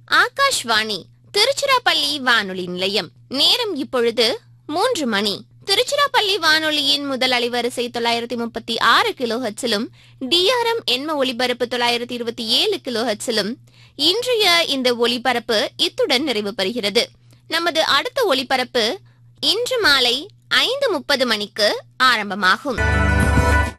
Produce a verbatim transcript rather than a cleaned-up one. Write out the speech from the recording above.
ஆகாஷ்வாணி திருச்சிராப்பள்ளி வானொலி நிலையம். நேரம் இப்பொழுது மூன்று மணி. திருச்சிராப்பள்ளி வானொலியின் முதல் அலைவரிசை தொள்ளாயிரத்தி முப்பத்தி ஆறு கிலோ ஹெச்சிலும் டிஆர்எம் எண்ம ஒலிபரப்பு தொள்ளாயிரத்தி இருபத்தி ஏழு கிலோ ஹெச்சிலும் இன்றைய இந்த ஒலிபரப்பு இத்துடன் நிறைவு பெறுகிறது. நமது அடுத்த ஒலிபரப்பு இன்று மாலை ஐந்து முப்பது மணிக்கு ஆரம்பமாகும்.